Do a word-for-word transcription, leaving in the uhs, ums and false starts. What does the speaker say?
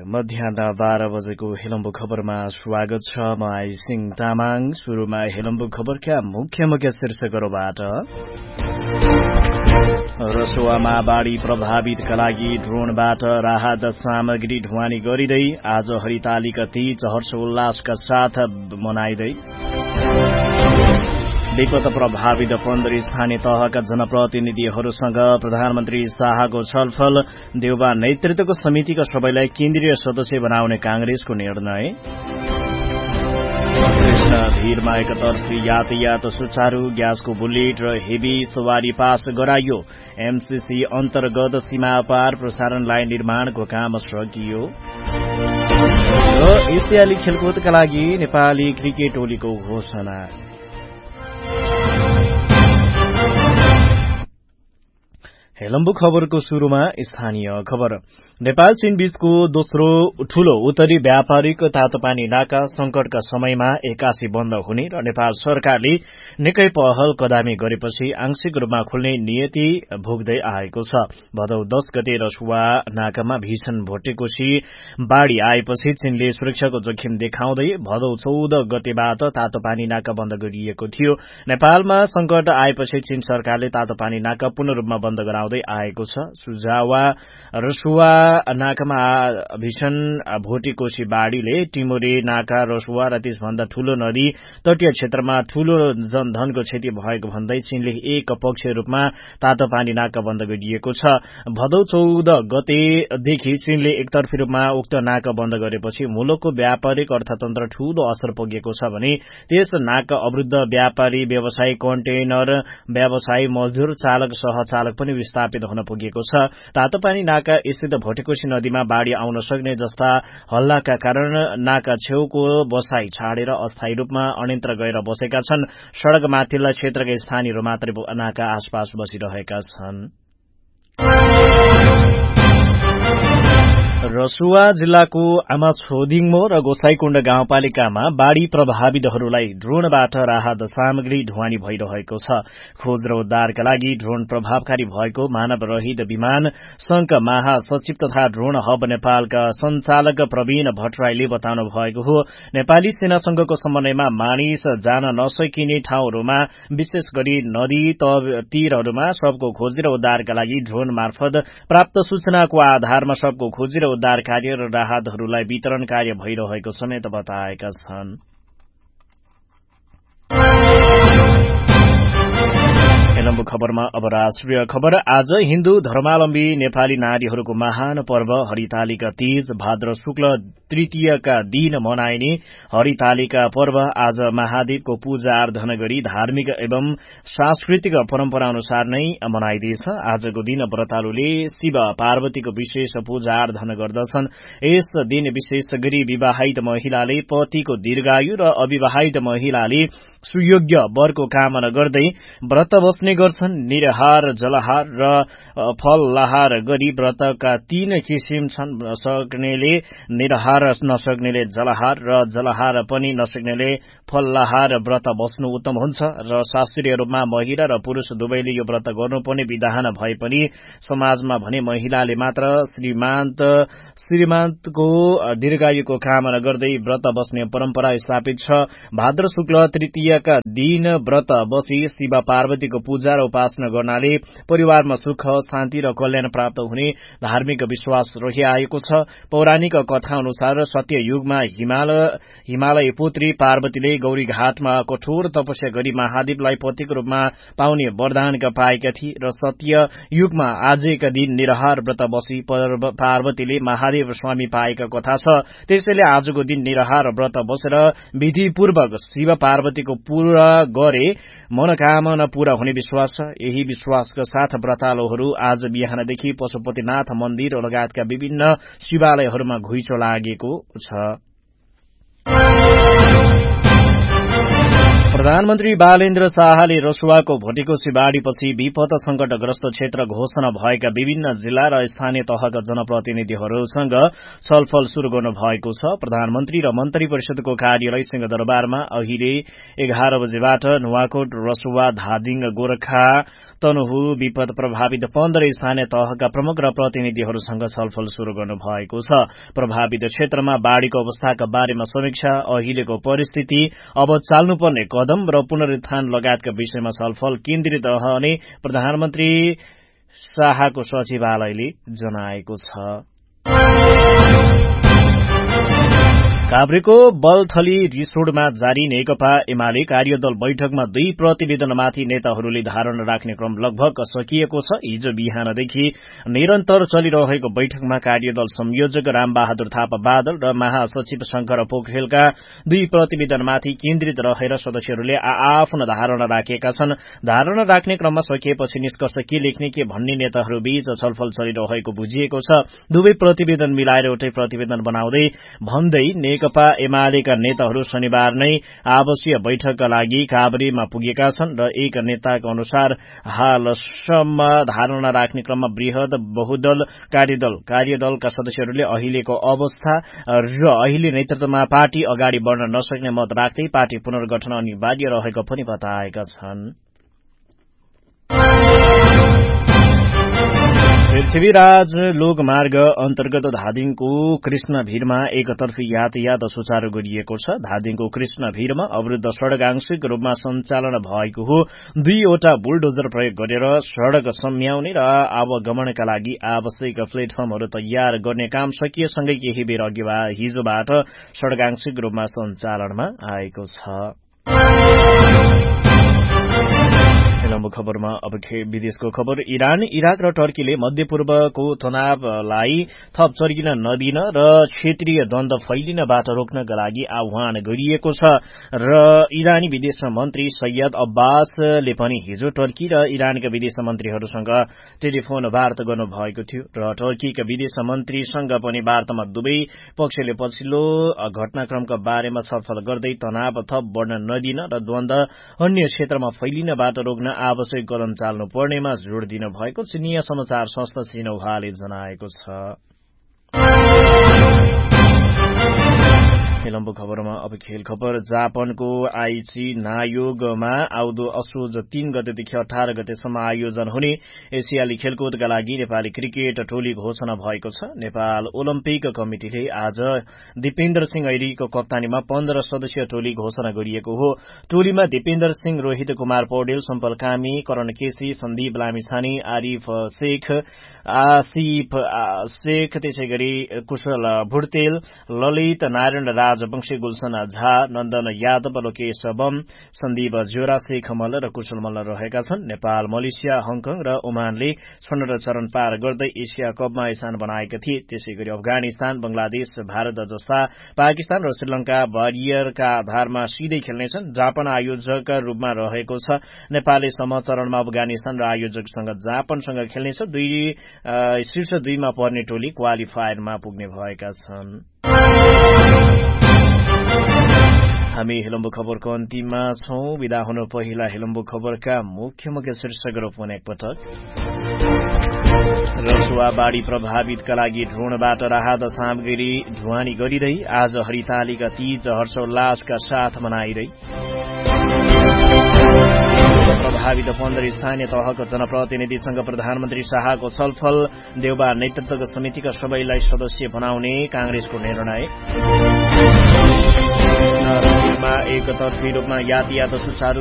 मध्याह बाह्र बजेको हेलम्बु खबरमा स्वागत छ। म आई सिंह तामाङ। सुरुमा हेलम्बु खबरका मुख्य मुख्य शीर्षकहरूबाट। रसुवामा बाढ़ी प्रभावितका लागि ड्रोनबाट राहत सामग्री ढुवानी गरिँदै आज हरितालिका तीज हर्षोल्लासका साथ मनाइँदै। विपद प्रभावित पन्ध्र स्थानीय तहका जनप्रतिनिधिहरूसँग प्रधानमन्त्री शाहको छलफल। देउबा नेतृत्वको समितिका सबैलाई केन्द्रीय सदस्य बनाउने कांग्रेसको निर्णय। कृष्ण धीरमा एकतर्फी यातायात सुचारू, ग्यासको बुलेट र हेभी सवारी पास गराइयो। एमसीसी अन्तर्गत सीमा पार प्रसारण लाइन निर्माणको काम सकियो। र एसियाली खेलकुदका लागि नेपाली क्रिकेट टोलीको घोषणा। हेलम्बु खबरको शुरूमा स्थानीय खबर। नेपाल चीन बीचको दोस्रो ठूलो उत्तरी व्यापारिक तातोपानी नाका संकटका समयमा एक्कासी बन्द हुने र नेपाल सरकारले निकै पहल कदामी गरेपछि आंशिक रूपमा खुल्ने नियति भोग्दै आएको छ। भदौ दश गते रसुवा नाकामा भीषण भोटेकोशी बाढ़ी आएपछि चीनले सुरक्षाको जोखिम देखाउँदै भदौ चौध गतेबाट तातोपानी नाका बन्द गरिएको थियो। नेपालमा संकट आएपछि चीन सरकारले तातोपानी नाका पूर्ण रूपमा बन्द गराउँदै आएको छ। सुझावा रसुवा नाकामा भीषण भोटेकोशी बाढ़ीले टिमुरे नाका, रसुवा र त्यसभन्दा ठूलो नदी तटीय क्षेत्रमा ठूलो जनधनको क्षति भएको भन्दै चीनले एक पक्षीय रूपमा तातोपानी नाका बन्द गरिएको छ। भदौ चौध गतेदेखि चीनले एकतर्फी रूपमा उक्त नाका बन्द गरेपछि मुलुकको व्यापारिक अर्थतन्त्र ठूलो असर पुगेको छ भने त्यस नाका अवरुद्ध व्यापारी, व्यवसायी, कन्टेनर व्यवसायी, मजदूर, चालक, सहचालक पनि विस्थापित हुन पुगेको छ। तातोपानी नाका स्थित भोटेकोशी नदीमा बाढ़ी आउन सक्ने जस्ता हल्लाका कारण नाका छेउको बसाई छाडेर अस्थायी रूपमा अन्यत्र गएर बसेका छन्। सड़क माथिल्ला क्षेत्रका स्थानीयहरू मात्रै नाका आसपास बसिरहेका छन्। रसुवा जिल्लाको आमाछोदिङमो र गोसाईकुण्ड गाउँपालिकामा बाढ़ी प्रभावितहरूलाई ड्रोनबाट राहत सामग्री ढुवानी भइरहेको छ। खोज र उद्धारका लागि ड्रोन प्रभावकारी भएको मानव रहित विमान संघका महासचिव तथा ड्रोन हब नेपालका संचालक प्रवीण भट्टराईले बताउनु भएको हो। नेपाली सेनासँगको समन्वयमा मानिस जान नसकिने ठाउँहरूमा विशेष गरी नदी तीरहरूमा सबको खोजी र उद्धारका लागि ड्रोन मार्फत प्राप्त सूचनाको आधारमा सबको खोजी र उद्धार कार्य र राहतहरूलाई वितरण कार्य भइरहेको समेत बताएका छन्। हेलम्बु खबरमा अब राष्ट्रिय खबर। आज हिन्दू धर्मावलम्बी नेपाली नारीहरूको महान पर्व हरितालिका तीज भाद्र शुक्ल तृतीयका दिन मनाइने हरितालिका पर्व आज महादेवको पूजा आराधना गरी धार्मिक एवं सांस्कृतिक परम्परा अनुसार नै मनाइँदैछ। आजको दिन व्रतालुले शिव पार्वतीको विशेष पूजा आराधना गर्दछन्। यस दिन विशेष गरी विवाहित महिलाले पतिको दीर्घायु र अविवाहित महिलाले सुयोग्य वरको कामना गर्दै व्रत बस्ने गर्छन्। निराहार, जलहार र फलहार गरी व्रतका तीन किसिम छन्। सक्नेले निराहार, नसक्नेले जलहार र जलहार पनि नसक्नेले फलहार व्रत बस्नु उत्तम हुन्छ र शास्त्रीय रूपमा महिला र पुरूष दुवैले यो व्रत गर्नुपर्ने विधान भए पनि समाजमा भने महिलाले मात्र श्रीमान्त श्रीमान्तको दीर्घायुको कामना गर्दै व्रत बस्ने परम्परा स्थापित छ। भाद्र शुक्ल तृतीयका दिन व्रत बसी शिव पार्वतीको पूजा र उपासना गर्नाले परिवारमा सुख, शान्ति र कल्याण प्राप्त हुने धार्मिक विश्वास रहिआएको छ। पौराणिक कथा अनुसार सत्य युगमा हिमाल हिमालय पुत्री पार्वतीले गौरी घाटमा कठोर तपस्या गरी महादेवलाई पतिको रूपमा पाउने वरदानका पाएका थिए र सत्य युगमा आजका दिन निराहार व्रत बसी पार्वतीले महादेव स्वामी पाएका कथा छ। त्यसैले आजको दिन निराहार व्रत बसेर विधिपूर्वक शिव पार्वतीको पूरा गरे मनोकामना पूरा हुने विश्वास छ। यही विश्वासका साथ व्रतालुहरू आज बिहानदेखि पशुपतिनाथ मन्दिर लगायतका विभिन्न शिवालयहरूमा घुइँचो लागेको छ। प्रधानमन्त्री बालेन्द्र शाहले रसुवाको भोटेकोसी बाढ़ीपछि विपद संकटग्रस्त क्षेत्र घोषणा भएका विभिन्न जिल्ला र स्थानीय तहका जनप्रतिनिधिहरूसँग छलफल शुरू गर्नु भएको छ। प्रधानमन्त्री र मन्त्री परिषदको कार्यालय सिंहदरबारमा अहिले एघार बजेबाट नुवाकोट, रसुवा, धादिङ, गोरखा, तनहु विपद प्रभावित पन्ध्र स्थानीय तहका प्रमुख र प्रतिनिधिहरूसँग छलफल शुरू गर्नु भएको छ। प्रभावित क्षेत्रमा बाढ़ीको अवस्थाका बारेमा समीक्षा, अहिलेको परिस्थिति, अब चाल्नुपर्ने कदम र पुनरुत्थान लगायतका विषयमा छलफल केन्द्रित रहने प्रधानमन्त्री शाहको सचिवालयले जनाएको छ। काभ्रेको बलथली रिसोडमा जारी नेकपा एमाले कार्यदल बैठकमा दुई प्रतिवेदनमाथि नेताहरूले धारणा राख्ने क्रम लगभग सकिएको छ। हिजो बिहानदेखि निरन्तर चलिरहेको बैठकमा कार्यदल संयोजक रामबहादुर थापा बादल र महासचिव शंकर पोखरेलका दुई प्रतिवेदनमाथि केन्द्रित रहेर सदस्यहरूले आआफ्नो धारणा राखेका छन्। धारणा राख्ने क्रममा सकिएपछि निष्कर्ष के लेख्ने के भन्ने नेताहरूबीच छलफल चलिरहेको बुझिएको छ। दुवै प्रतिवेदन मिलाएर एउटै प्रतिवेदन बनाउँदै भन्दै नेकपा एमालेका नेताहरू शनिबार नै आवश्यक बैठकका लागि काभ्रेमा पुगेका छन् र एक नेताका अनुसार हालसम्म धारणा राख्ने क्रममा वृहत बहुदल कार्यदल कार्यदलका सदस्यहरूले अहिलेको अवस्था र अहिले नेतृत्वमा पार्टी अगाडि बढ्न नसक्ने मत राख्दै पार्टी पुनर्गठन अनिवार्य रहेको पनि बताएका छन्। पृथ्वीराज लोकमार्ग अन्तर्गत धादिङको कृष्णभिरमा एकतर्फी यातायात सुचारू गरिएको छ। धादिङको कृष्णभिरमा अवरुद्ध सड़क आंशिक रूपमा सञ्चालन भएको हो। दुईवटा बुलडोजर प्रयोग गरेर सड़क सम्याउने र आवागमनका लागि आवश्यक प्लेटफर्महरू तयार गर्ने काम सकिएसँगै केही बेर अघि हिजोबाट सड़क आंशिक रूपमा सञ्चालनमा आएको छ। लम्बो खबरमा अब विदेशको खबर। इरान, इराक र टर्कीले मध्यपूर्वको तनावलाई थप चर्किन नदिन र क्षेत्रीय द्वन्द फैलिनबाट रोक्नका लागि आह्वान गरिएको छ र इरानी विदेश मन्त्री सैयद अब्बासले पनि हिजो टर्की र इरानका विदेश मन्त्रीहरूसँग टेलिफोन वार्ता गर्नुभएको थियो र टर्कीका विदेश मन्त्रीसँग पनि वार्तामा दुवै पक्षले पछिल्लो घटनाक्रमका बारेमा छलफल गर्दै तनाव थप बढ्न नदिन र द्वन्द अन्य क्षेत्रमा फैलिनबाट रोक्न आवश्यक कदम चाल्नु पर्नेमा जोड़ दिनु भएको चिनिया समाचार संस्था सिन्हुवाले जनाएको छ। लम्बो खबरमा अब खेल खबर। जापानको आइची नायोगमा आउँदो असोज तीन गतेदेखि अठार गतेसम्म आयोजन हुने एसियाली खेलकुदका लागि नेपाली क्रिकेट टोली घोषणा भएको छ। नेपाल ओलम्पिक कमिटिले आज दिपेन्द्र सिंह ऐरीको कप्तानीमा पन्ध्र सदस्यीय टोली घोषणा गरिएको हो। टोलीमा दिपेन्द्र सिंह, रोहित कुमार पौडेल, सम्पल कामी, करण केसी, सन्दीप लामिछाने, आरिफ शेख, आसिफ शेख, त्यसै गरी कुशल भुर्तेल, ललित नारायण राज वंशी, गुलशन झा, नन्दन यादव, लोकेश बम, सन्दीप जोरा, शेख मल्ल र कुशल मल्ल रहेका छन्। नेपाल, मलेसिया, हङकङ र ओमानले स्वर्ण चरण पार गर्दै एसिया कपमा स्थान बनाएका थिए। त्यसै गरी अफगानिस्तान, बंगलादेश, भारत जस्ता पाकिस्तान र श्रीलंका वरियरका आधारमा सिधै खेल्नेछन्। जापान आयोजक रूपमा रहेको छ। नेपालले सम्म चरणमा अफगानिस्तान र आयोजकसँग जापानसँग खेल्नेछ। दुई शीर्ष दुईमा पर्ने टोली क्वालिफायरमा पुग्ने भएका छन्। हामी हेलम्बु खबरको अन्तिममा छौं। विदा हुनु पहिला हेलम्बु खबरका मुख्य मुख्य शीर्षकहरू पुनः एकपटक। रसुवा बाढ़ी प्रभावितका लागि ड्रोनबाट राहत सामग्री ढुवानी गरिरही आज हरितालिका तीज हर्षोल्लासका साथ मनाइरही। प्रभावित पन्ध्र स्थानीय तहको जनप्रतिनिधिसँग प्रधानमन्त्री शाहको छलफल। देउबा नेतृत्वको समितिका सबैलाई सदस्य बनाउने कांग्रेसको निर्णय। एकतर्फी रूपमा यातायात सुचारू